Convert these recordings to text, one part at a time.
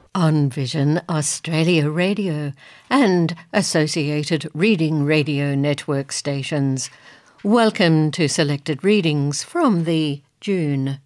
on Vision Australia Radio and associated Reading Radio Network stations. Welcome to selected readings from the June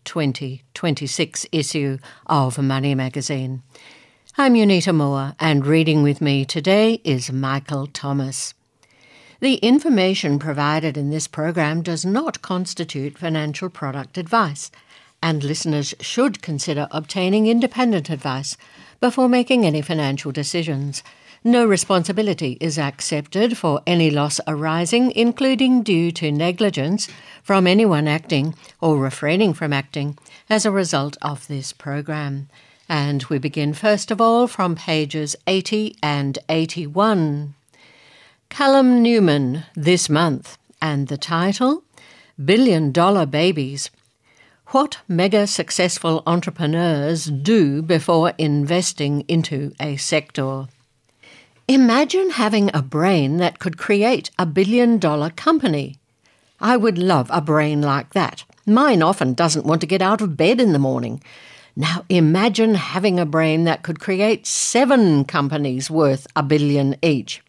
2026 issue of Money Magazine. I'm Unita Moore, and reading with me today is Michael Thomas. The information provided in this program does not constitute financial product advice, and listeners should consider obtaining independent advice before making any financial decisions. No responsibility is accepted for any loss arising, including due to negligence, from anyone acting or refraining from acting as a result of this program. And we begin first of all from pages 80 and 81. Callum Newman this month, and the title, Billion Dollar Babies. What mega successful entrepreneurs do before investing into a sector. Imagine having a brain that could create a billion-dollar company. I would love a brain like that. Mine often doesn't want to get out of bed in the morning. Now imagine having a brain that could create 7 companies worth $1 billion each.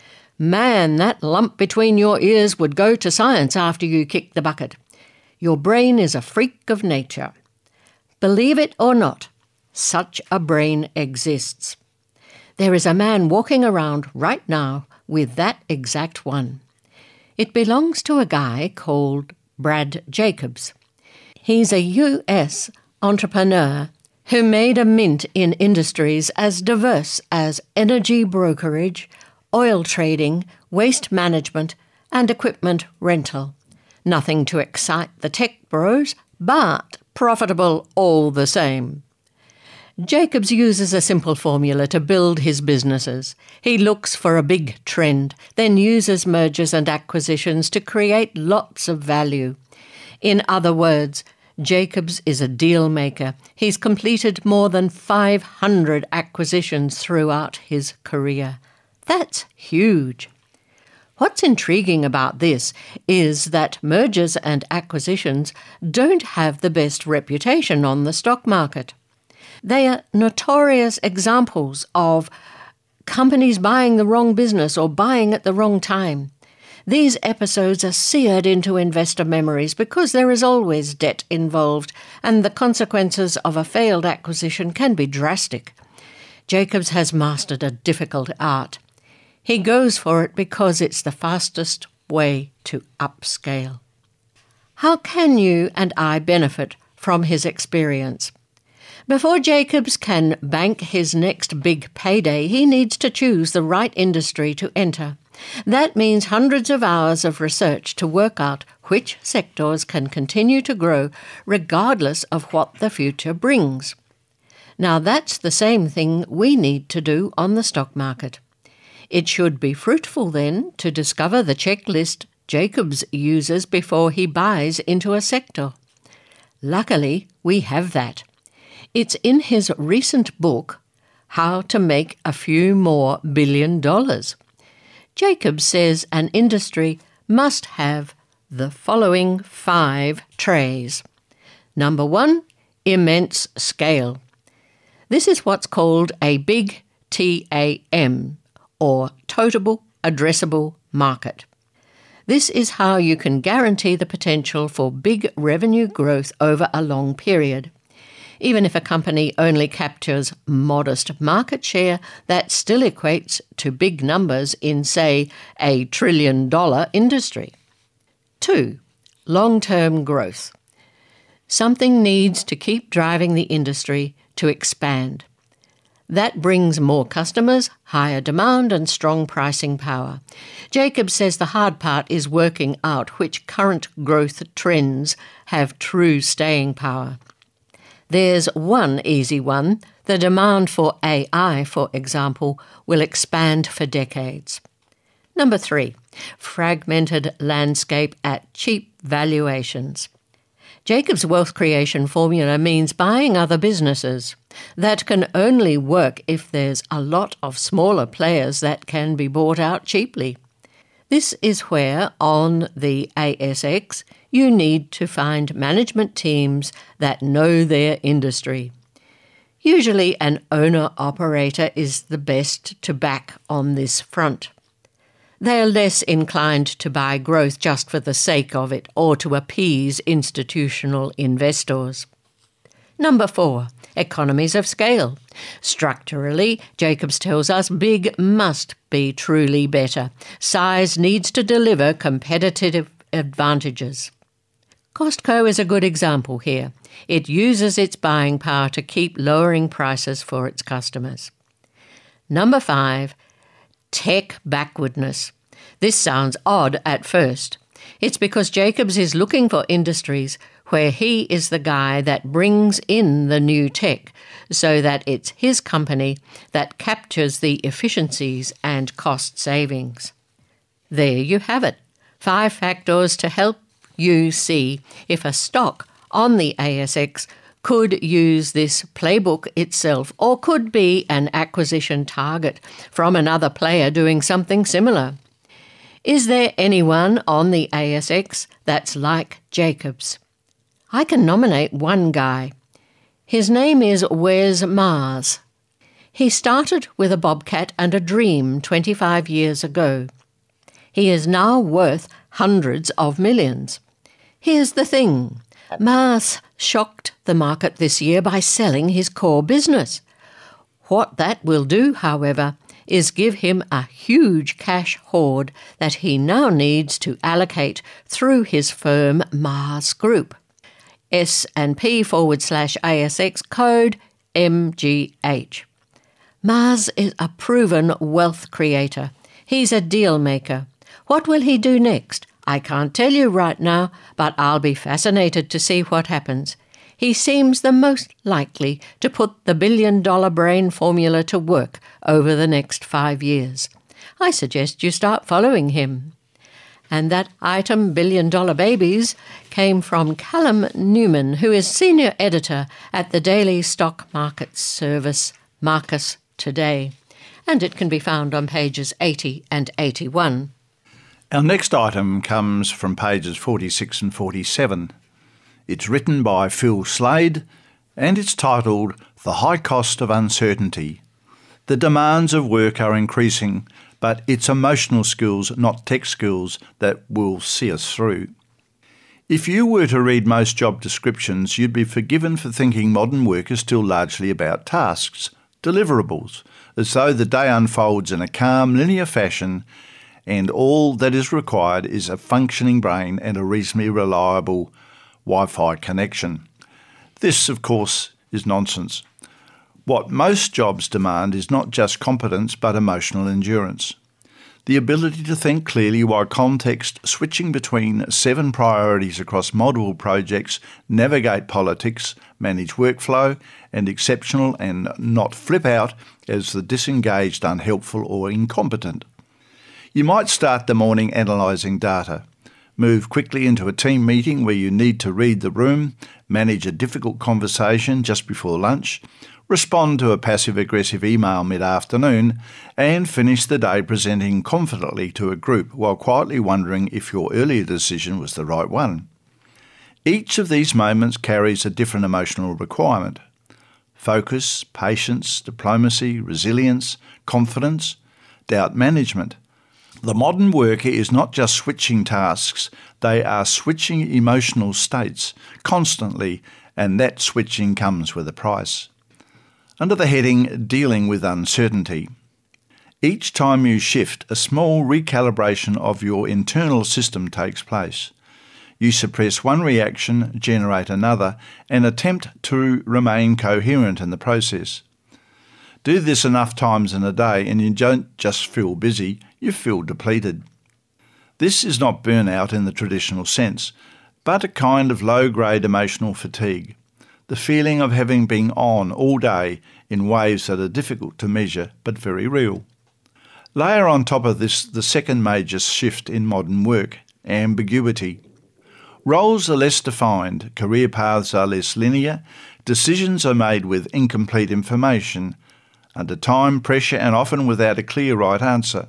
Man, that lump between your ears would go to science after you kick the bucket. Your brain is a freak of nature. Believe it or not, such a brain exists. There is a man walking around right now with that exact one. It belongs to a guy called Brad Jacobs. He's a U.S. entrepreneur who made a mint in industries as diverse as energy brokerage, oil trading, waste management, and equipment rental. Nothing to excite the tech bros, but profitable all the same. Jacobs uses a simple formula to build his businesses. He looks for a big trend, then uses mergers and acquisitions to create lots of value. In other words, Jacobs is a deal maker. He's completed more than 500 acquisitions throughout his career. That's huge. What's intriguing about this is that mergers and acquisitions don't have the best reputation on the stock market. They are notorious examples of companies buying the wrong business or buying at the wrong time. These episodes are seared into investor memories because there is always debt involved, and the consequences of a failed acquisition can be drastic. Jacobs has mastered a difficult art. He goes for it because it's the fastest way to upscale. How can you and I benefit from his experience? Before Jacobs can bank his next big payday, he needs to choose the right industry to enter. That means hundreds of hours of research to work out which sectors can continue to grow regardless of what the future brings. Now that's the same thing we need to do on the stock market. It should be fruitful, then, to discover the checklist Jacobs uses before he buys into a sector. Luckily, we have that. It's in his recent book, How to Make a Few More $1 Billion. Jacobs says an industry must have the following 5 traits. Number 1, immense scale. This is what's called a big TAM, or Total Addressable Market. This is how you can guarantee the potential for big revenue growth over a long period. Even if a company only captures modest market share, that still equates to big numbers in, say, a $1 trillion industry. 2. Long-term growth. Something needs to keep driving the industry to expand. That brings more customers, higher demand, and strong pricing power. Jacobs says the hard part is working out which current growth trends have true staying power. There's one easy one. The demand for AI, for example, will expand for decades. Number 3, fragmented landscape at cheap valuations. Jacobs' wealth creation formula means buying other businesses. That can only work if there's a lot of smaller players that can be bought out cheaply. This is where, on the ASX, you need to find management teams that know their industry. Usually an owner-operator is the best to back on this front. They are less inclined to buy growth just for the sake of it or to appease institutional investors. Number 4, economies of scale. Structurally, Jacobs tells us big must be truly better. Size needs to deliver competitive advantages. Costco is a good example here. It uses its buying power to keep lowering prices for its customers. Number 5, tech backwardness. This sounds odd at first. It's because Jacobs is looking for industries where he is the guy that brings in the new tech so that it's his company that captures the efficiencies and cost savings. There you have it, 5 factors to help you see if a stock on the ASX could use this playbook itself or could be an acquisition target from another player doing something similar. Is there anyone on the ASX that's like Jacobs? I can nominate one guy. His name is Wes Maas. He started with a bobcat and a dream 25 years ago. He is now worth hundreds of millions. Here's the thing. Maas shocked the market this year by selling his core business. What that will do, however, is give him a huge cash hoard that he now needs to allocate through his firm Maas Group. S&P/ASX code MGH. Maas is a proven wealth creator. He's a deal maker. What will he do next? I can't tell you right now, but I'll be fascinated to see what happens. He seems the most likely to put the billion-dollar brain formula to work over the next 5 years. I suggest you start following him. And that item, billion-dollar babies, came from Callum Newman, who is senior editor at the daily stock market service Marcus Today. And it can be found on pages 80 and 81. Our next item comes from pages 46 and 47. It's written by Phil Slade and it's titled The High Cost of Uncertainty. The demands of work are increasing, but it's emotional skills, not tech skills, that will see us through. If you were to read most job descriptions, you'd be forgiven for thinking modern work is still largely about tasks, deliverables, as though the day unfolds in a calm, linear fashion and all that is required is a functioning brain and a reasonably reliable Wi-Fi connection. This, of course, is nonsense. What most jobs demand is not just competence but emotional endurance. The ability to think clearly while context switching between 7 priorities across multiple projects, navigate politics, manage workflow, and exceptional and not flip out as the disengaged, unhelpful or incompetent. You might start the morning analysing data, move quickly into a team meeting where you need to read the room, manage a difficult conversation just before lunch, respond to a passive-aggressive email mid-afternoon, and finish the day presenting confidently to a group while quietly wondering if your earlier decision was the right one. Each of these moments carries a different emotional requirement. Focus, patience, diplomacy, resilience, confidence, doubt management. The modern worker is not just switching tasks, they are switching emotional states constantly, and that switching comes with a price. Under the heading Dealing with Uncertainty, each time you shift, a small recalibration of your internal system takes place. You suppress one reaction, generate another, and attempt to remain coherent in the process. Do this enough times in a day and you don't just feel busy, you feel depleted. This is not burnout in the traditional sense, but a kind of low-grade emotional fatigue, the feeling of having been on all day in ways that are difficult to measure but very real. Layer on top of this the second major shift in modern work, ambiguity. Roles are less defined, career paths are less linear, decisions are made with incomplete information, under time pressure and often without a clear right answer.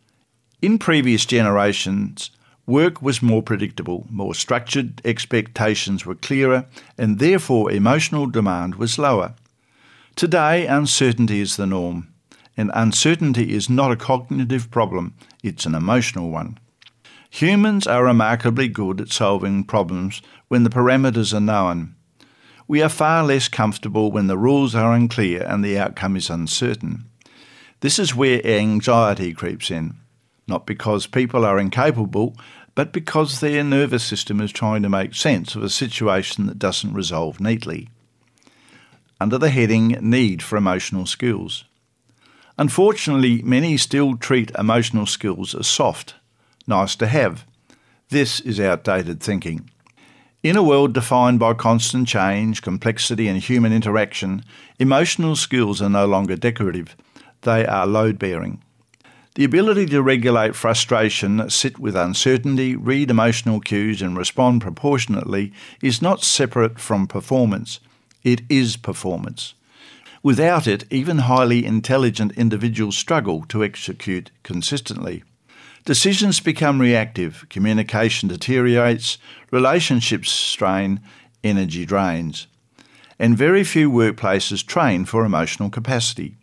In previous generations, work was more predictable, more structured, expectations were clearer, and therefore emotional demand was lower. Today, uncertainty is the norm, and uncertainty is not a cognitive problem, it's an emotional one. Humans are remarkably good at solving problems when the parameters are known. We are far less comfortable when the rules are unclear and the outcome is uncertain. This is where anxiety creeps in, not because people are incapable, but because their nervous system is trying to make sense of a situation that doesn't resolve neatly. Under the heading Need for Emotional Skills. Unfortunately, many still treat emotional skills as soft, nice to have. This is outdated thinking. In a world defined by constant change, complexity and human interaction, emotional skills are no longer decorative, they are load-bearing. The ability to regulate frustration, sit with uncertainty, read emotional cues and respond proportionately is not separate from performance. It is performance. Without it, even highly intelligent individuals struggle to execute consistently. Decisions become reactive, communication deteriorates, relationships strain, energy drains. And very few workplaces train for emotional capacity.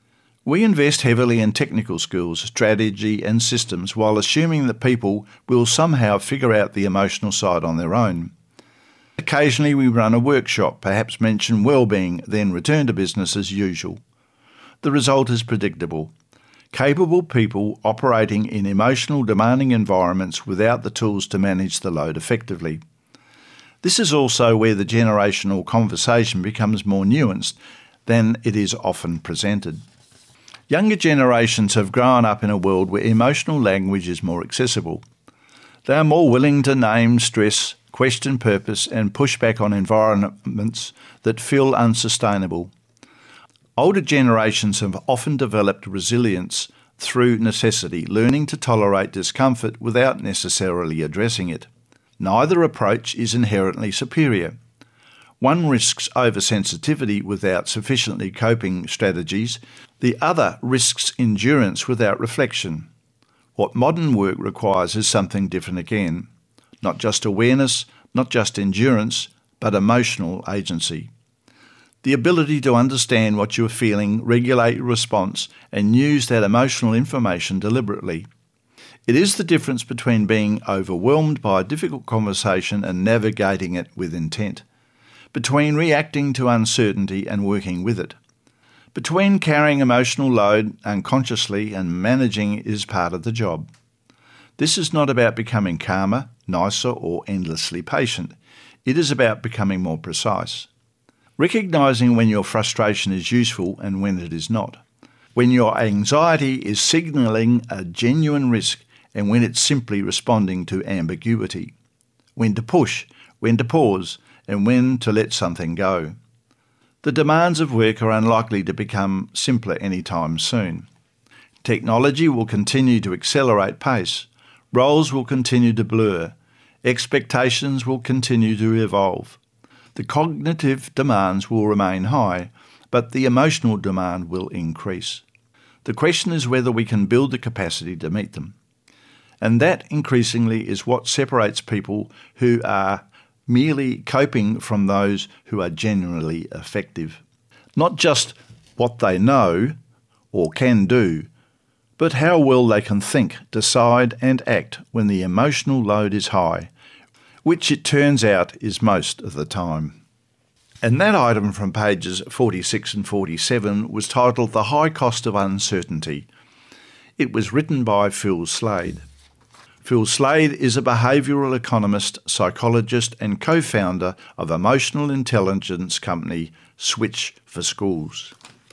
We invest heavily in technical skills, strategy and systems while assuming that people will somehow figure out the emotional side on their own. Occasionally we run a workshop, perhaps mention well-being, then return to business as usual. The result is predictable. Capable people operating in emotional demanding environments without the tools to manage the load effectively. This is also where the generational conversation becomes more nuanced than it is often presented. Younger generations have grown up in a world where emotional language is more accessible. They are more willing to name stress, question purpose and push back on environments that feel unsustainable. Older generations have often developed resilience through necessity, learning to tolerate discomfort without necessarily addressing it. Neither approach is inherently superior. One risks oversensitivity without sufficiently coping strategies. The other risks endurance without reflection. What modern work requires is something different again. Not just awareness, not just endurance, but emotional agency. The ability to understand what you are feeling, regulate your response, and use that emotional information deliberately. It is the difference between being overwhelmed by a difficult conversation and navigating it with intent. Between reacting to uncertainty and working with it. Between carrying emotional load unconsciously and managing is part of the job. This is not about becoming calmer, nicer or endlessly patient. It is about becoming more precise. Recognising when your frustration is useful and when it is not. When your anxiety is signalling a genuine risk and when it's simply responding to ambiguity. When to push, when to pause, and when to let something go. The demands of work are unlikely to become simpler anytime soon. Technology will continue to accelerate pace. Roles will continue to blur. Expectations will continue to evolve. The cognitive demands will remain high, but the emotional demand will increase. The question is whether we can build the capacity to meet them. And that increasingly is what separates people who are merely coping from those who are genuinely effective. Not just what they know or can do, but how well they can think, decide and act when the emotional load is high, which it turns out is most of the time. And that item from pages 46 and 47 was titled The High Cost of Uncertainty. It was written by Phil Slade. Phil Slade is a behavioural economist, psychologist and co-founder of emotional intelligence company Switch for Schools.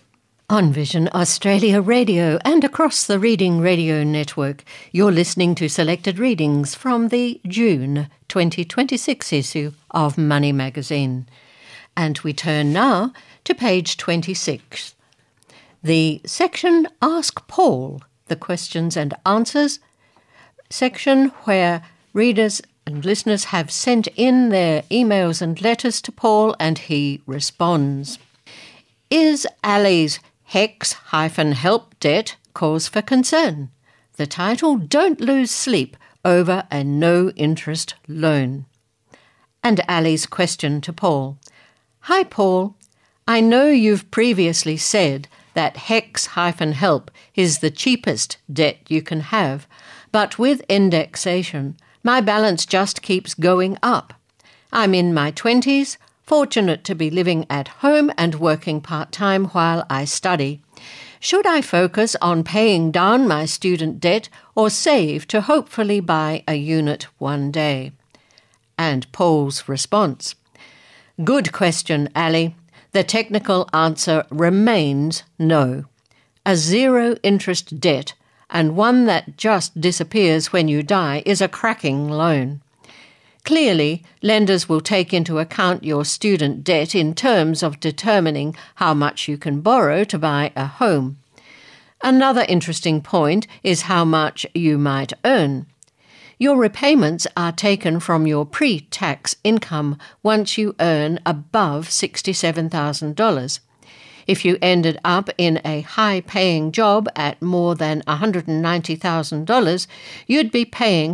On Vision Australia Radio and across the Reading Radio Network, you're listening to selected readings from the June 2026 issue of Money Magazine. And we turn now to page 26. The section Ask Paul, the questions and answers section where readers and listeners have sent in their emails and letters to Paul and he responds. Is Ali's HECS-help debt cause for concern? The title, Don't Lose Sleep Over a No-Interest Loan. And Ali's question to Paul. Hi Paul, I know you've previously said that HECS-help is the cheapest debt you can have, but with indexation, my balance just keeps going up. I'm in my 20s, fortunate to be living at home and working part-time while I study. Should I focus on paying down my student debt or save to hopefully buy a unit one day? And Paul's response: Good question, Ali. The technical answer remains no. A zero-interest debt, and one that just disappears when you die, is a cracking loan. Clearly, lenders will take into account your student debt in terms of determining how much you can borrow to buy a home. Another interesting point is how much you might earn. Your repayments are taken from your pre-tax income once you earn above $67,000. If you ended up in a high-paying job at more than $190,000, you'd be paying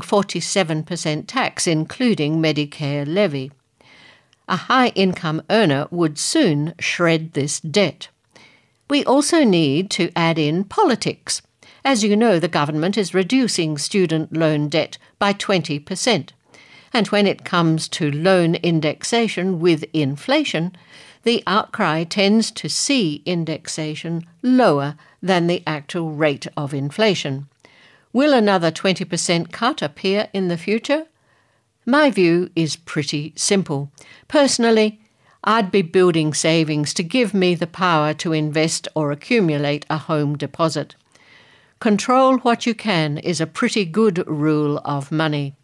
47% tax, including Medicare levy. A high-income earner would soon shred this debt. We also need to add in politics. As you know, the government is reducing student loan debt by 20%. And when it comes to loan indexation with inflation, the outcry tends to see indexation lower than the actual rate of inflation. Will another 20% cut appear in the future? My view is pretty simple. Personally, I'd be building savings to give me the power to invest or accumulate a home deposit. Control what you can is a pretty good rule of money.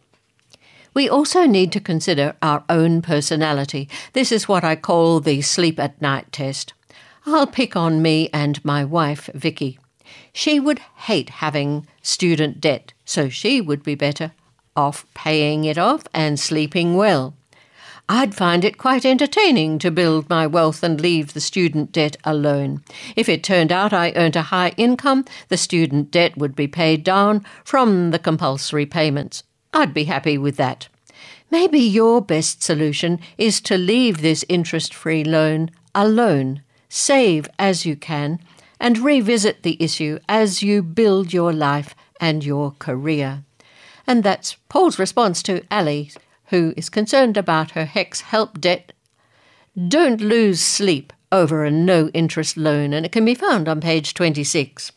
We also need to consider our own personality. This is what I call the sleep at night test. I'll pick on me and my wife, Vicky. She would hate having student debt, so she would be better off paying it off and sleeping well. I'd find it quite entertaining to build my wealth and leave the student debt alone. If it turned out I earned a high income, the student debt would be paid down from the compulsory payments. I'd be happy with that. Maybe your best solution is to leave this interest-free loan alone, save as you can, and revisit the issue as you build your life and your career. And that's Paul's response to Ali, who is concerned about her HECS-help debt. Don't lose sleep over a no-interest loan, and it can be found on page 26.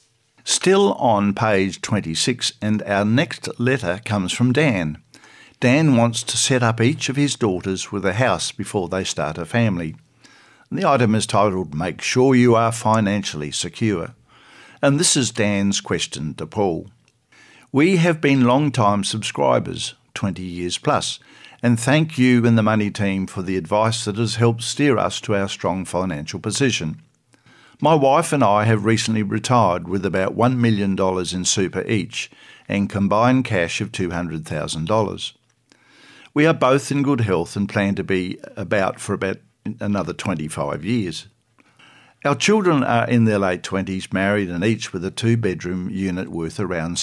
Still on page 26, and our next letter comes from Dan. Dan wants to set up each of his daughters with a house before they start a family. The item is titled, Make Sure You Are Financially Secure. And this is Dan's question to Paul. We have been long-time subscribers, 20 years plus, and thank you and the Money team for the advice that has helped steer us to our strong financial position. My wife and I have recently retired with about $1 million in super each and combined cash of $200,000. We are both in good health and plan to be about another 25 years. Our children are in their late 20s, married and each with a 2-bedroom unit worth around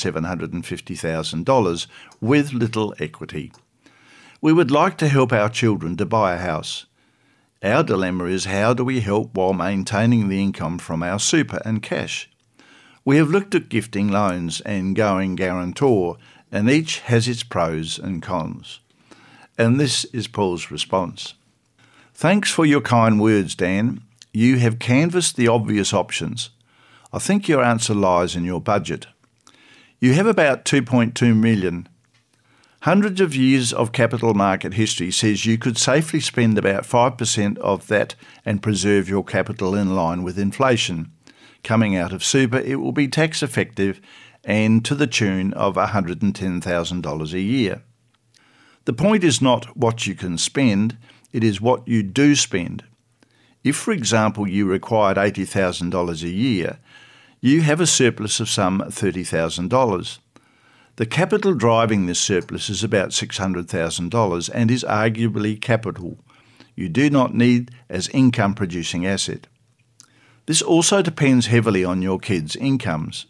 $750,000 with little equity. We would like to help our children to buy a house. Our dilemma is how do we help while maintaining the income from our super and cash? We have looked at gifting loans and going guarantor, and each has its pros and cons. And this is Paul's response. Thanks for your kind words, Dan. You have canvassed the obvious options. I think your answer lies in your budget. You have about $2.2 million. Hundreds of years of capital market history says you could safely spend about 5% of that and preserve your capital in line with inflation. Coming out of super, it will be tax effective and to the tune of $110,000 a year. The point is not what you can spend, it is what you do spend. If, for example, you required $80,000 a year, you have a surplus of some $30,000. The capital driving this surplus is about $600,000 and is arguably capital. You do not need as income-producing asset. This also depends heavily on your kids' incomes.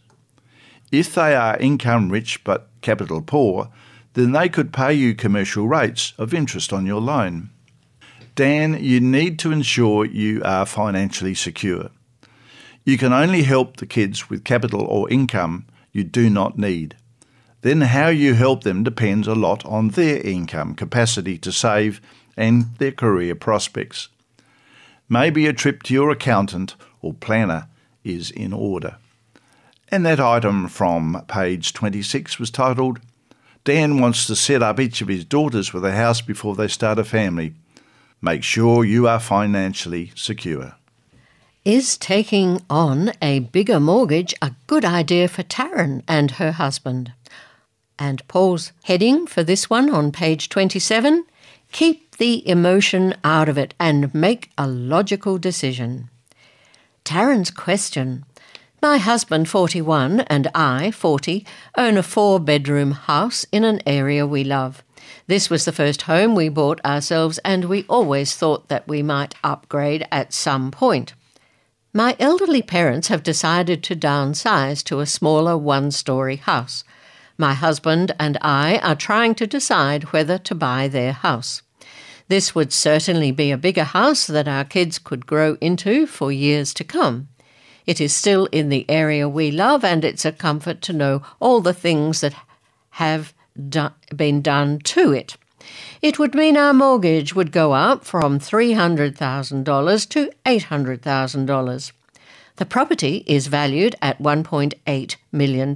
If they are income-rich but capital poor, then they could pay you commercial rates of interest on your loan. Dan, you need to ensure you are financially secure. You can only help the kids with capital or income you do not need. Then how you help them depends a lot on their income, capacity to save, and their career prospects. Maybe a trip to your accountant or planner is in order. And that item from page 26 was titled, Dan wants to set up each of his daughters with a house before they start a family. Make sure you are financially secure. Is taking on a bigger mortgage a good idea for Taryn and her husband? And Paul's heading for this one on page 27, keep the emotion out of it and make a logical decision. Taryn's question, my husband, 41, and I, 40, own a 4-bedroom house in an area we love. This was the first home we bought ourselves, and we always thought that we might upgrade at some point. My elderly parents have decided to downsize to a smaller 1-story house. My husband and I are trying to decide whether to buy their house. This would certainly be a bigger house that our kids could grow into for years to come. It is still in the area we love, and it's a comfort to know all the things that have been done to it. It would mean our mortgage would go up from $300,000 to $800,000. The property is valued at $1.8 million.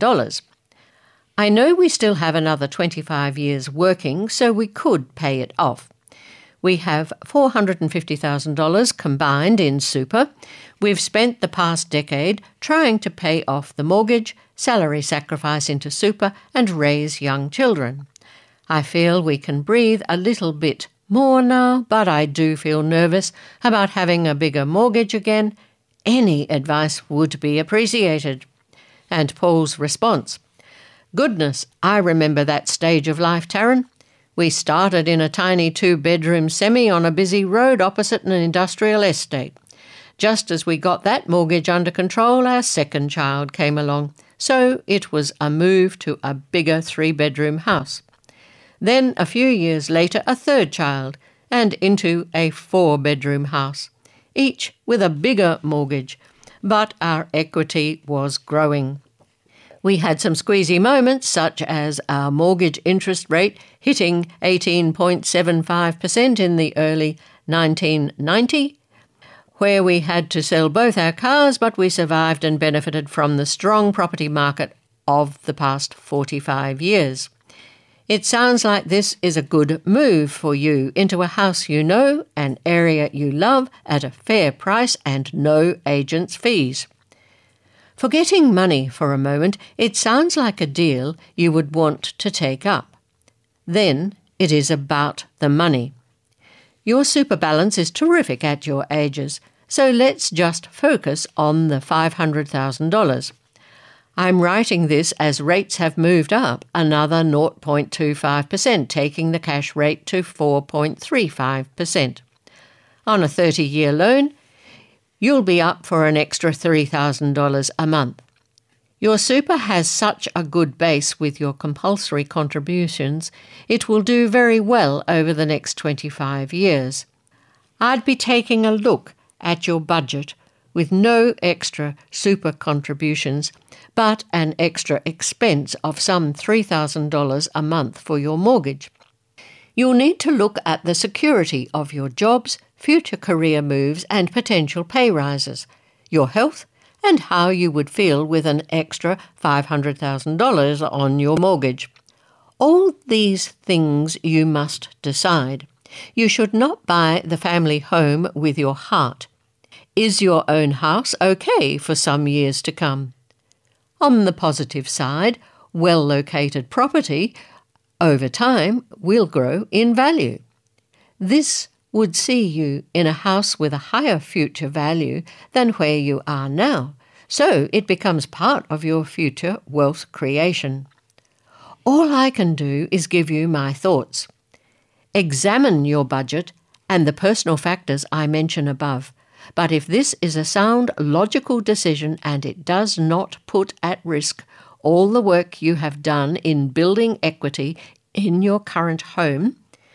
I know we still have another 25 years working, so we could pay it off. We have $450,000 combined in super. We've spent the past decade trying to pay off the mortgage, salary sacrifice into super, and raise young children. I feel we can breathe a little bit more now, but I do feel nervous about having a bigger mortgage again. Any advice would be appreciated. And Paul's response, goodness, I remember that stage of life, Taryn. We started in a tiny 2-bedroom semi on a busy road opposite an industrial estate. Just as we got that mortgage under control, our second child came along, so it was a move to a bigger 3-bedroom house. Then, a few years later, a third child, and into a 4-bedroom house, each with a bigger mortgage, but our equity was growing. We had some squeezy moments, such as our mortgage interest rate hitting 18.75% in the early 1990s, where we had to sell both our cars, but we survived and benefited from the strong property market of the past 45 years. It sounds like this is a good move for you into a house you know, an area you love, at a fair price and no agent's fees. Forgetting money for a moment, it sounds like a deal you would want to take up. Then it is about the money. Your super balance is terrific at your ages, so let's just focus on the $500,000. I'm writing this as rates have moved up another 0.25%, taking the cash rate to 4.35%. On a 30-year loan, you'll be up for an extra $3,000 a month. Your super has such a good base with your compulsory contributions, it will do very well over the next 25 years. I'd be taking a look at your budget with no extra super contributions, but an extra expense of some $3,000 a month for your mortgage. You'll need to look at the security of your jobs, future career moves and potential pay rises, your health, and how you would feel with an extra $500,000 on your mortgage. All these things you must decide. You should not buy the family home with your heart. Is your own house okay for some years to come? On the positive side, well-located property over time will grow in value. This would see you in a house with a higher future value than where you are now, so it becomes part of your future wealth creation. All I can do is give you my thoughts. Examine your budget and the personal factors I mention above, but if this is a sound, logical decision and it does not put at risk all the work you have done in building equity in your current home,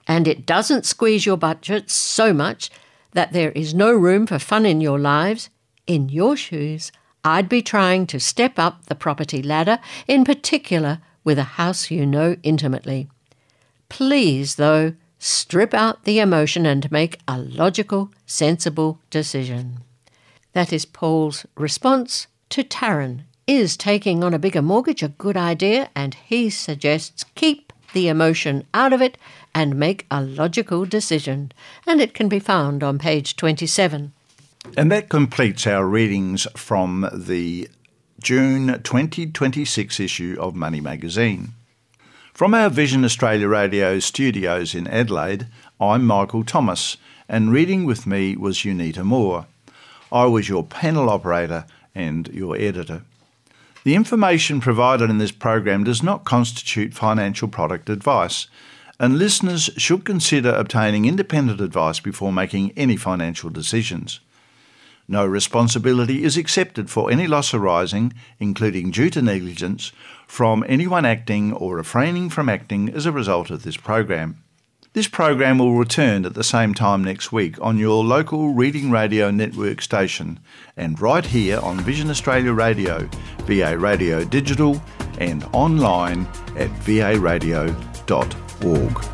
and it doesn't squeeze your budget so much that there is no room for fun in your lives, in your shoes, I'd be trying to step up the property ladder, in particular with a house you know intimately. Please, though, strip out the emotion and make a logical, sensible decision. That is Paul's response to Taryn. Is taking on a bigger mortgage a good idea? And he suggests keep the emotion out of it and make a logical decision. And it can be found on page 27. And that completes our readings from the June 2026 issue of Money Magazine. From our Vision Australia Radio studios in Adelaide, I'm Michael Thomas, and reading with me was Unita Moore. I was your panel operator and your editor. The information provided in this program does not constitute financial product advice, and listeners should consider obtaining independent advice before making any financial decisions. No responsibility is accepted for any loss arising, including due to negligence, from anyone acting or refraining from acting as a result of this program. This program will return at the same time next week on your local Reading Radio Network station and right here on Vision Australia Radio, VA Radio Digital and online at varadio.org.